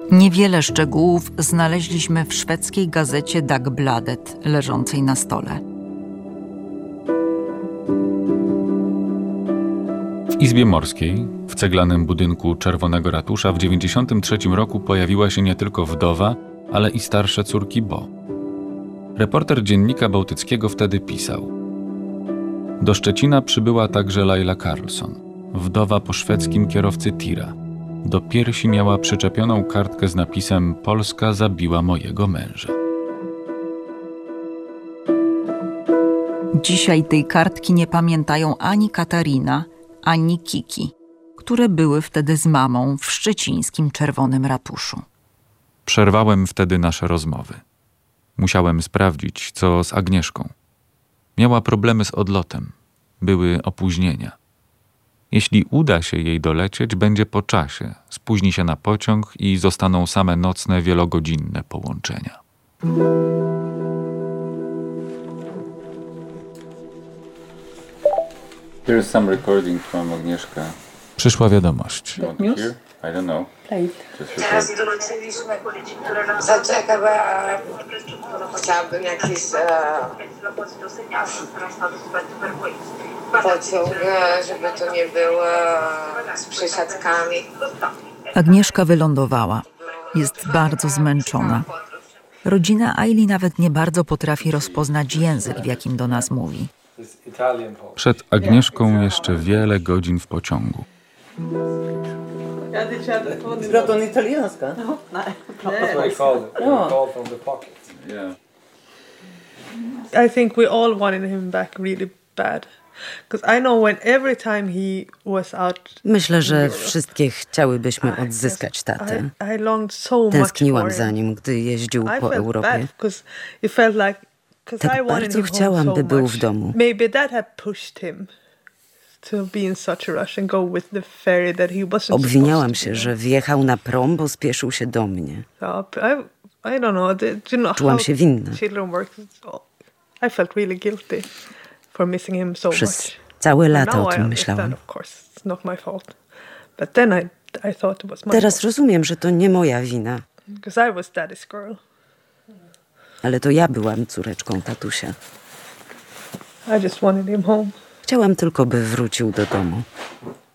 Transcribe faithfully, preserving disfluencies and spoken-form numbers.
Niewiele szczegółów znaleźliśmy w szwedzkiej gazecie Dagbladet leżącej na stole. W Izbie Morskiej, w ceglanym budynku Czerwonego Ratusza w dziewięćdziesiątym trzecim roku pojawiła się nie tylko wdowa, ale i starsze córki Bo. Reporter Dziennika Bałtyckiego wtedy pisał: do Szczecina przybyła także Laila Carlson, wdowa po szwedzkim kierowcy tira. Do piersi miała przyczepioną kartkę z napisem „Polska zabiła mojego męża”. Dzisiaj tej kartki nie pamiętają ani Katarina, ani Kiki, które były wtedy z mamą w szczecińskim Czerwonym Ratuszu. Przerwałem wtedy nasze rozmowy. Musiałem sprawdzić, co z Agnieszką. Miała problemy z odlotem. Były opóźnienia. Jeśli uda się jej dolecieć, będzie po czasie. Spóźni się na pociąg i zostaną same nocne, wielogodzinne połączenia. Here's some recording from Agnieszka. Przyszła wiadomość. News? I don't know. Play. Teraz dołączyliśmy. Zaczekaj, bo ja chciałabym jakiś e, pociąg, żeby to nie było z przesiadkami. Agnieszka wylądowała. Jest bardzo zmęczona. Rodzina Aili nawet nie bardzo potrafi rozpoznać język, w jakim do nas mówi. Przed Agnieszką jeszcze wiele godzin w pociągu. Pratar hon italienska? Nej. That's what I called it. Ja. Call from the pocket. Yeah. I think we all wanted him back really bad. Because I know when every time he was out. Myślę, że wszystkie chciałybyśmy odzyskać tatę. I, I longed so much Tęskniłam for za him. nim, gdy jeździł I po felt Europie. bad because it felt like because Tak I wanted bardzo him chciałam, home so by był much. w domu. Maybe that had pushed him to be in such a rush and go with the ferry that he wasn't. Obwiniałam supposed to się, be. że wjechał na prom, bo spieszył się do mnie. So, I, I don't know. Do you know Czułam how się winna. children work? I felt really guilty for missing him so Przez much. całe lata Now o I tym understand, myślałam. of course, it's not my fault. But then I, I thought it was my Teraz fault. rozumiem, że to nie moja wina, Because I was daddy's girl. ale to ja byłam córeczką tatusia. I just wanted him home. Chciałam tylko, by wrócił do domu.